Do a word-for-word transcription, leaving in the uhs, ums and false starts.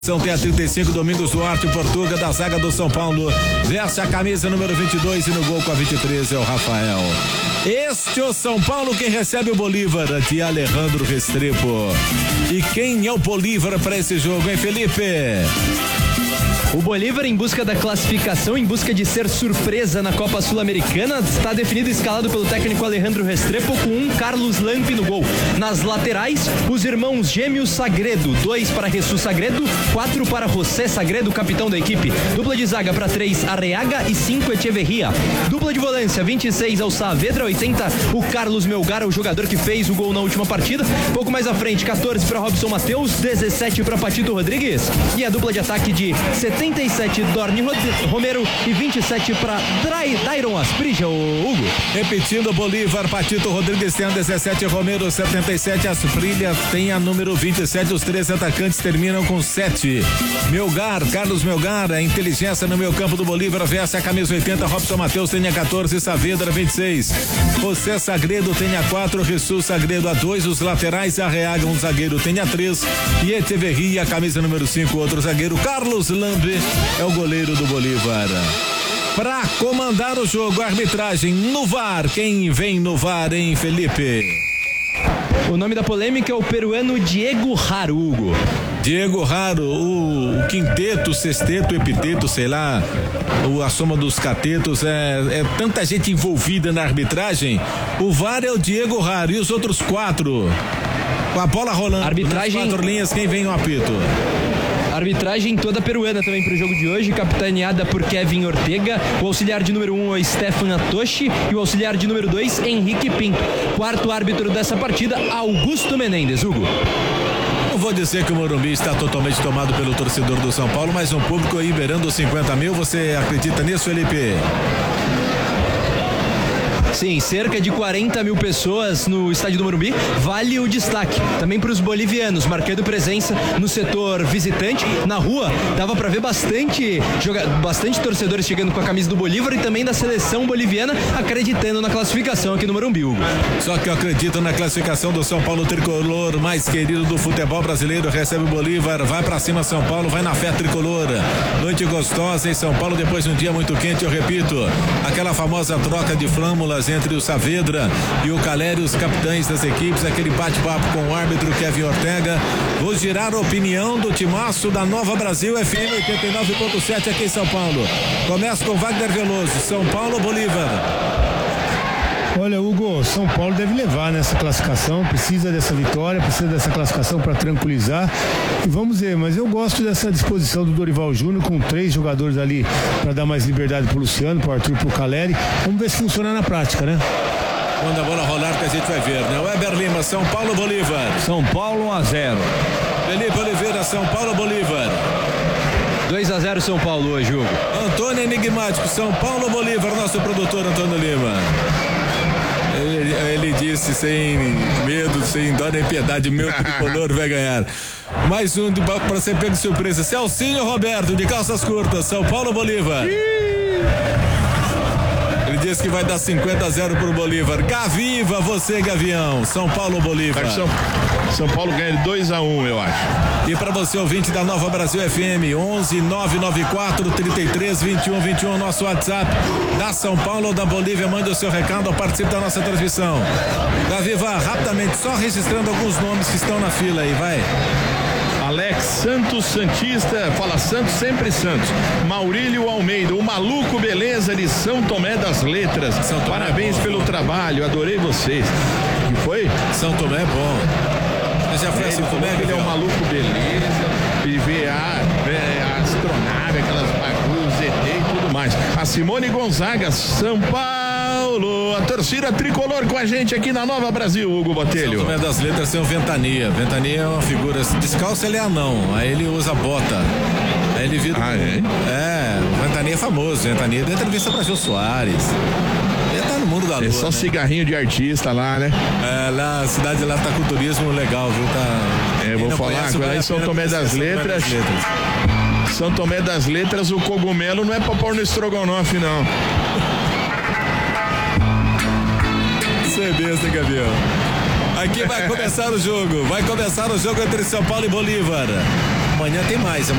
São Tem a trinta e cinco, Domingos Duarte, Portuga, da zaga do São Paulo. Veste a camisa número vinte e dois e no gol com a vinte e três é o Rafael. Este é o São Paulo, quem recebe o Bolívar, de Alejandro Restrepo. E quem é o Bolívar para esse jogo, hein, Felipe? O Bolívar, em busca da classificação, em busca de ser surpresa na Copa Sul-Americana, está definido e escalado pelo técnico Alejandro Restrepo com um Carlos Lampe no gol. Nas laterais, os irmãos gêmeos Sagredo, dois para Jesus Sagredo, quatro para José Sagredo, capitão da equipe. Dupla de zaga para três, Arreaga e cinco, Echeverria. Dupla de volância, vinte e seis ao Saavedra, oitenta, o Carlos Melgar, o jogador que fez o gol na última partida. Pouco mais à frente, quatorze para Robson Mateus, dezessete para Patito Rodrigues. E a dupla de ataque de setenta e sete, Dorni Romero, e vinte e sete para Dairon Asprija, o Hugo. Repetindo, Bolívar, Patito Rodrigues tem a dezessete, Romero setenta e sete, Asprija tem a número vinte e sete, os três atacantes terminam com sete. Melgar, Carlos Melgar, a inteligência no meio campo do Bolívar, veste a camisa oitenta, Robson Mateus tem a quatorze, Saavedra vinte e seis, José Sagredo tem a quatro, Jesus Sagredo a dois, os laterais, Arreaga, um zagueiro tem a três, e Echeverria, a camisa número cinco, outro zagueiro, Carlos Lambe é o goleiro do Bolívar. Para comandar o jogo, a arbitragem no V A R. Quem vem no V A R, hein, Felipe? O nome da polêmica é o peruano Diego Haro, Hugo. Diego Haro, o, o quinteto, sexteto, epiteto, sei lá, o, a soma dos catetos, é, é tanta gente envolvida na arbitragem. O V A R é o Diego Haro e os outros quatro, com a bola rolando, arbitragem... nas quatro linhas, quem vem no apito? Arbitragem toda peruana também para o jogo de hoje, capitaneada por Kevin Ortega. O auxiliar de número um é Stefan Atoshi e o auxiliar de número dois, Henrique Pinto. Quarto árbitro dessa partida, Augusto Menendez, Hugo. Não vou dizer que o Morumbi está totalmente tomado pelo torcedor do São Paulo, mas um público aí beirando os cinquenta mil, você acredita nisso, Felipe? Sim, cerca de quarenta mil pessoas no estádio do Morumbi. Vale o destaque também para os bolivianos, marcando presença no setor visitante. Na rua dava para ver bastante, joga, bastante torcedores chegando com a camisa do Bolívar e também da seleção boliviana, acreditando na classificação aqui no Morumbi, Hugo. Só que eu acredito na classificação do São Paulo, tricolor mais querido do futebol brasileiro, recebe o Bolívar, vai para cima São Paulo, vai na fé tricolor. Noite gostosa em São Paulo, depois de um dia muito quente, eu repito, aquela famosa troca de flâmulas entre o Saavedra e o Caleri, os capitães das equipes, aquele bate-papo com o árbitro Kevin Ortega. Vou girar a opinião do timaço da Nova Brasil F M oitenta e nove ponto sete aqui em São Paulo. Começa com Wagner Veloso, São Paulo, Bolívar. Olha, Hugo, São Paulo deve levar nessa classificação, precisa dessa vitória, precisa dessa classificação para tranquilizar. E vamos ver, mas eu gosto dessa disposição do Dorival Júnior com três jogadores ali para dar mais liberdade pro Luciano, pro Arthur, pro Caleri. Vamos ver se funciona na prática, né? Quando a bola rolar que a gente vai ver, né? Weber Lima, São Paulo, Bolívar. São Paulo um a zero. Felipe Oliveira, São Paulo, Bolívar. dois a zero São Paulo hoje, Hugo. Antônio Enigmático, São Paulo, Bolívar, nosso produtor Antônio Lima. Ele, ele disse sem medo, sem dó nem piedade, meu tricolor vai ganhar. Mais um para você pegar de surpresa. Celcinho Roberto, de calças curtas, São Paulo, Bolívar. Ele disse que vai dar cinquenta a zero pro Bolívar. Gaviva, você, Gavião, São Paulo, Bolívar. São, São Paulo ganha de dois a um, eu acho. E para você, ouvinte da Nova Brasil F M, onze nove nove quatro, trinta e três, vinte e um, vinte e um, nosso WhatsApp da São Paulo ou da Bolívia, mande o seu recado, participe da nossa transmissão. Gaviva, rapidamente, só registrando alguns nomes que estão na fila aí, vai. Alex Santos Santista, fala Santos, sempre Santos. Maurílio Almeida, o maluco beleza de São Tomé das Letras. São Tomé Parabéns é bom, pelo bom. trabalho, adorei vocês. O que foi? São Tomé é bom. Você já foi a São Tomé? Ele é um maluco beleza, e vê a, a astronave, aquelas bagunças, Z T e tudo mais. A Simone Gonzaga, São Paulo, a torcida tricolor com a gente aqui na Nova Brasil, Hugo Botelho. São Tomé das Letras tem o Ventania. Ventania é uma figura, descalço ele é anão, aí ele usa bota. Aí ele vira. Ah, é? É, o Ventania é famoso. Ventania deu entrevista pra Jô Soares. Ele tá no mundo da lua. É só né? cigarrinho de artista lá, né? É, lá, a cidade lá tá com turismo legal, viu? Tá. É, vou falar agora em São Tomé das Letras. São Tomé das Letras, o cogumelo não é pra pôr no estrogonofe, não. Isso é besta, Gabriel. Aqui vai começar o jogo. Vai começar o jogo entre São Paulo e Bolívar. amanhã tem mais.